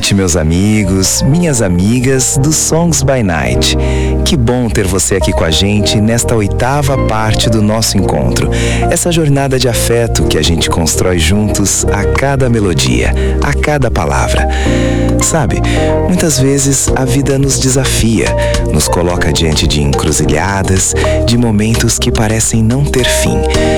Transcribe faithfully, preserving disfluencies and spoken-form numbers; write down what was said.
noite, meus amigos, minhas amigas do Songs by Night. Que bom ter você aqui com a gente nesta oitava parte do nosso encontro. Essa jornada de afeto que a gente constrói juntos a cada melodia, a cada palavra. Sabe, muitas vezes a vida nos desafia, nos coloca diante de encruzilhadas, de momentos que parecem não ter fim.